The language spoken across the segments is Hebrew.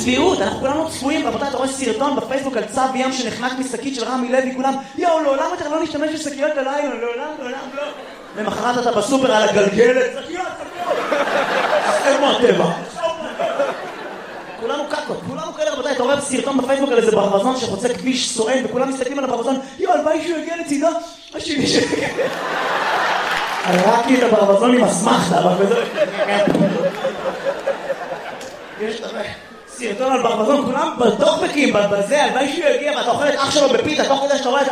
צביעות, אנחנו כולנו צפויים, רבותיי, אתה רואה סרטון בפייסבוק על צו ים שנחנק משקית של רמי לוי, כולם, יאו, לעולם אתה לא נשתמש בשקיות הלילה, לעולם לא. למחרת אתה בסופר על הגלגלת, שקיות. איפה הטבע? כולנו קקות, כולנו כאלה, רבותיי, אתה רואה סרטון בפייסבוק על איזה ברווזון שחוצה כביש סואן, וכולם מסתכלים על הברווזון, יאו, הלוואי שהוא יגיע לצידו, השני שיגיע. הראקי את הברווזון עם אסמכתה, אבל בזה... יש סרטון על ברווזון, כולם בטוקבקים, בזה, הלוואי שהוא יגיע, ואתה אוכל את אח שלו בפיתה, תוך כדי שאתה רואה את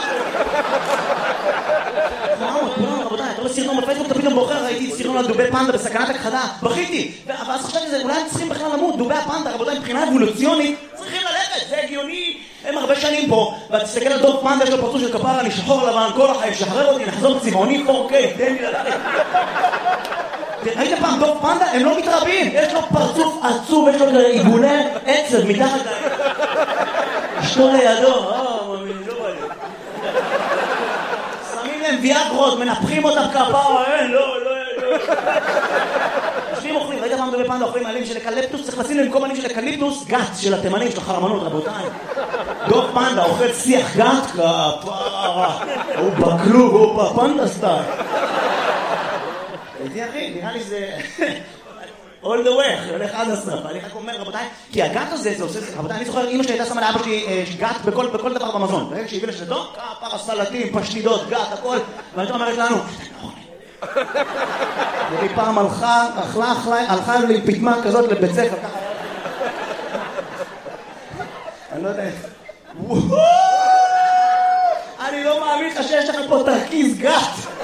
כולם, רבותיי, אתה רואה סרטון בפייסבוק, אתה פתאום בוחר, ראיתי סרטון על דובי פנדה בסכנת הכחדה, בכיתי, ואז חשבתי שזה, אולי הם צריכים בכלל למות, דובי הפנדה, רבותיי, מבחינה אבולוציונית, צריכים ללכת, זה הגיוני, הם הרבה שנים פה, ותסתכל על דוב פנדה, יש לו פרצוף של כפרה, אני שחור לבן, כל החיים, שחרר אותי, נחזור צבעוני 4K, תן לי ללכת. ראית פעם דוב פנדה? הם לא מתרבים, יש לו פרצוף עצוב, יש לו עיגולי עצב מתחת אשתו לידו, מאמין, לא בא לי. שמים להם ויאגרות, מנפחים אותם כפרה, לא. יושבים אוכלים, ראית פעם דובי פנדה אוכלים עלים של אקליפטוס, צריך לשים להם כל מינים של אקליפטוס, גת של התימנים, של החרמנות, רבותיי. דוב פנדה אוכל שיח גת, כפרה, הוא בכלוב, הוא פנדה סטייל. איתי אחי, נראה לי זה... all the way, הולך עד הסוף. אני רק אומר, רבותיי, כי הגת הזה, זה עושה... רבותיי, אני זוכר, אמא שלי הייתה שמה לאבא שלי גת בכל דבר במזון. ברגע שהביא לשדו, כפרה, סלטים, פשטידות, גת, הכל. ואני אומרת לנו, והיא פעם הלכה לי פתמה כזאת לבית ספר, ככה. אני לא יודע... אני לא מאמין לך שיש לך פה תרכיז גת.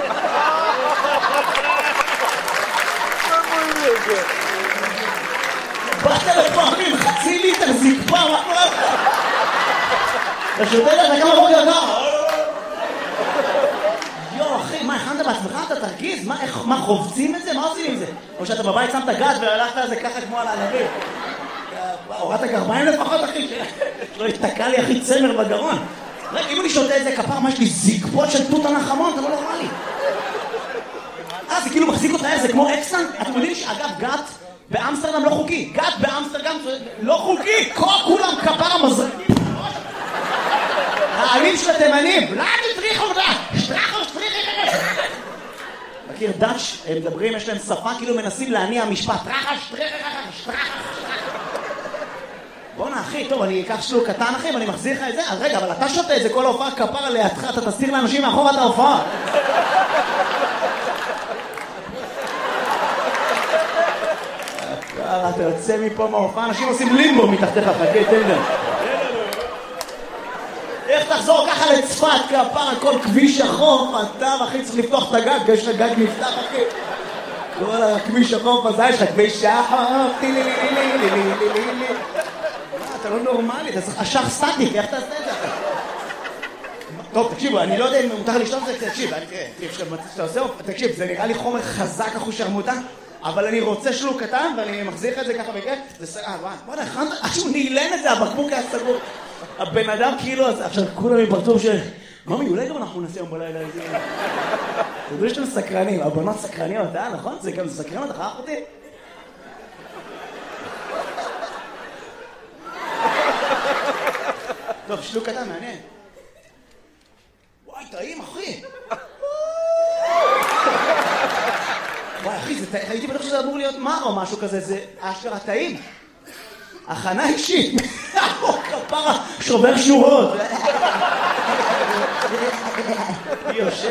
באת לפעמים חצי ליטר זקפה, מה קורה לך? אתה שותה לך כמה בוקר ככה? יו אחי, מה הכנת בעצמך? אתה תרגיז? מה חובצים את זה? מה עושים עם זה? או שאתה בבית שמת גת והלכת על זה ככה כמו על הענבים? הורדת גרביים לפחות אחי, שלא יתקע לי אחי צמר בגרון. רגע, אם אני שותה את זה כפר, מה יש לי זקפות של תות הנחמון? אתה לא נורמלי. זה כאילו מחזיק אותך, זה כמו אקסטנט. אתם יודעים שאגב גת באמסטרדם לא חוקי. גת באמסטרדם לא חוקי. כולם כפר המזרקים. העלים של התימנים. לא, תטריחו אותה. שטרחו. מכיר דאץ', הם מדברים, יש להם שפה כאילו מנסים להניע משפט. שטרחה. בוא'נה אחי, טוב, אני אקח שלוק קטן אחי ואני מחזיר לך את זה. אז רגע, אבל אתה שותה את זה כל ההופעה כפר לידך, אתה תסתיר לאנשים מאחור את ההופעה. אתה יוצא מפה מההופעה, אנשים עושים לימבו מתחתיך, חכה, תן להם. איך תחזור ככה לצפת, כפר, כל כביש החוף, אתה אחי צריך לפתוח את הגג, יש לך גג נפתח אחי. כל הכביש החוף הזה, יש לך כביש החוף, אתה לא נורמלי, אתה צריך אשך סטטיק, איך תעשה את זה? טוב, תקשיבו, אני לא יודע אם מותר לשתות את זה, תקשיב, זה נראה לי חומר חזק אחו שרמוטה, אבל אני רוצה שלוק קטן, ואני מחזיך את זה ככה בכיף, זה בוא נכנס, שהוא נעלן את זה, הבקבוק היה סגור. הבן אדם כאילו, עכשיו כולם מפרצוף ממי, אולי גם אנחנו נעשה יום בלילה איזה... תדעו שאתם סקרנים, הבנות סקרניות, נכון? זה גם סקרן, אתה חייך אותי? טוב, שלוק קטן, מעניין. וואי, טעים, אחי. וואי, אחי, הייתי בטוח שזה אמור להיות מר או משהו כזה, זה אשכרה טעים. הכנה אישית. כפרה, שובר שורות. יושב.